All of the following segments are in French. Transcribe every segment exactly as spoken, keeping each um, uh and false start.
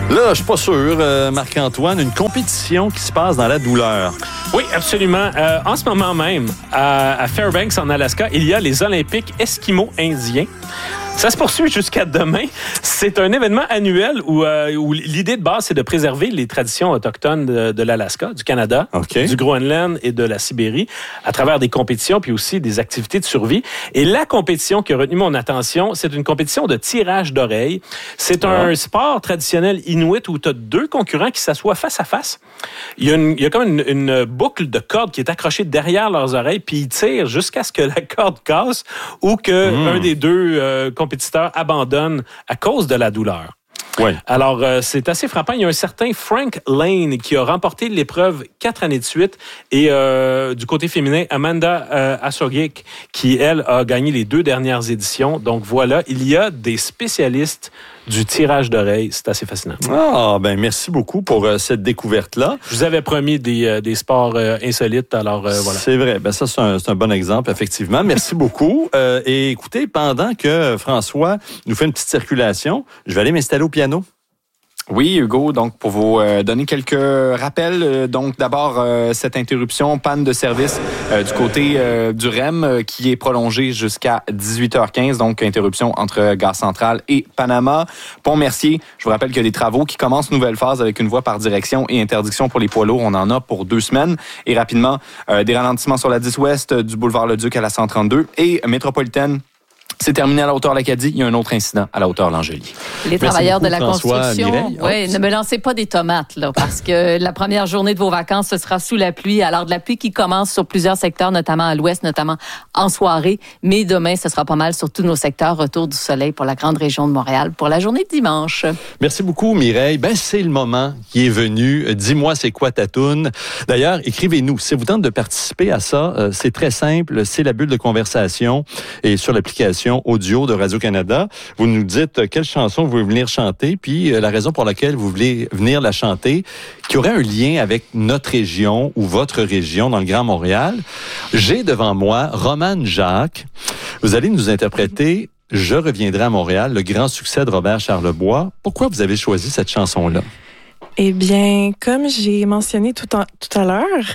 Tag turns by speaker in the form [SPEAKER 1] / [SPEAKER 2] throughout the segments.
[SPEAKER 1] Là, je suis pas sûr, euh, Marc-Antoine, une compétition qui se passe dans la douleur.
[SPEAKER 2] Oui, absolument. Euh, en ce moment même, à, à Fairbanks, en Alaska, il y a les Olympiques esquimaux indiens. Ça se poursuit jusqu'à demain. C'est un événement annuel où, euh, où l'idée de base, c'est de préserver les traditions autochtones de, de l'Alaska, du Canada, okay. du Groenland et de la Sibérie à travers des compétitions puis aussi des activités de survie. Et la compétition qui a retenu mon attention, c'est une compétition de tirage d'oreilles. C'est ah. un sport traditionnel inuit où tu as deux concurrents qui s'assoient face à face. Il y a, une, il y a comme une, une boucle de corde qui est accrochée derrière leurs oreilles puis ils tirent jusqu'à ce que la corde casse ou que mmh. un des deux euh, compétiteurs abandonne à cause de la douleur. Oui. Alors, euh, c'est assez frappant. Il y a un certain Frank Lane qui a remporté l'épreuve quatre années de suite et euh, du côté féminin, Amanda euh, Asogik qui, elle, a gagné les deux dernières éditions. Donc voilà, il y a des spécialistes du tirage d'oreilles. C'est assez fascinant.
[SPEAKER 1] Ah, ben merci beaucoup pour euh, cette découverte-là.
[SPEAKER 2] Je vous avais promis des, euh, des sports euh, insolites, alors euh, voilà.
[SPEAKER 1] C'est vrai. Ben ça, c'est un, c'est un bon exemple, effectivement. Merci beaucoup. Euh, et écoutez, pendant que François nous fait une petite circulation, je vais aller m'installer au piano.
[SPEAKER 3] Oui, Hugo, donc pour vous euh, donner quelques rappels, euh, donc d'abord euh, cette interruption, panne de service euh, du côté euh, du R E M euh, qui est prolongée jusqu'à dix-huit heures quinze, donc interruption entre Gare Centrale et Panama. Pont-Mercier, je vous rappelle qu'il y a des travaux qui commencent nouvelle phase avec une voie par direction et interdiction pour les poids lourds. On en a pour deux semaines. Et rapidement, euh, des ralentissements sur la dix ouest du boulevard Le Duc à la cent trente-deux et métropolitaine. C'est terminé à la hauteur de l'Acadie. Il y a un autre incident à la hauteur de l'Angélie.
[SPEAKER 4] Les Merci travailleurs beaucoup, de la
[SPEAKER 1] François,
[SPEAKER 4] construction, oui, ne me lancez pas des tomates, là, parce que la première journée de vos vacances, ce sera sous la pluie. Alors, de la pluie qui commence sur plusieurs secteurs, notamment à l'ouest, notamment en soirée. Mais demain, ce sera pas mal sur tous nos secteurs. Retour du soleil pour la grande région de Montréal pour la journée de dimanche.
[SPEAKER 1] Merci beaucoup, Mireille. Ben, c'est le moment qui est venu. Dis-moi, c'est quoi ta toune? D'ailleurs, écrivez-nous. Si vous tentez de participer à ça, euh, c'est très simple. C'est la bulle de conversation et sur l'application audio de Radio-Canada. Vous nous dites quelle chanson vous voulez venir chanter, puis la raison pour laquelle vous voulez venir la chanter, qui aurait un lien avec notre région ou votre région dans le Grand Montréal. J'ai devant moi Romane Jacques. Vous allez nous interpréter « Je reviendrai à Montréal », le grand succès de Robert Charlebois. Pourquoi vous avez choisi cette chanson-là?
[SPEAKER 5] Eh bien, comme j'ai mentionné tout, en, tout à l'heure,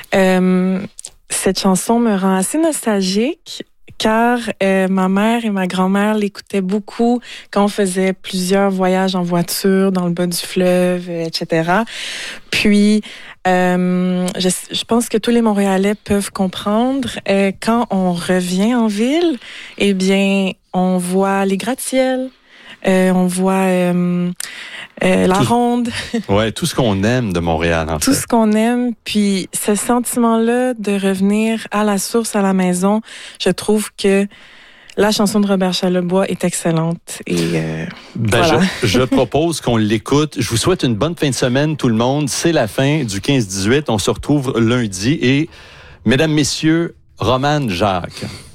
[SPEAKER 5] euh, cette chanson me rend assez nostalgique car euh, ma mère et ma grand-mère l'écoutaient beaucoup quand on faisait plusieurs voyages en voiture dans le bas du fleuve, et cetera. Puis, euh, je, je pense que tous les Montréalais peuvent comprendre, euh, quand on revient en ville, eh bien, on voit les gratte-ciels, euh, on voit euh, euh, la
[SPEAKER 1] tout,
[SPEAKER 5] ronde.
[SPEAKER 1] Ouais, tout ce qu'on aime de Montréal, en
[SPEAKER 5] tout
[SPEAKER 1] fait.
[SPEAKER 5] Tout ce qu'on aime, puis ce sentiment-là de revenir à la source, à la maison, je trouve que la chanson de Robert Charlebois est excellente. Et euh,
[SPEAKER 1] ben
[SPEAKER 5] voilà.
[SPEAKER 1] je, je propose qu'on l'écoute. Je vous souhaite une bonne fin de semaine, tout le monde. C'est la fin du quinze dix-huit. On se retrouve lundi. Et, mesdames, messieurs, Romane Jacques.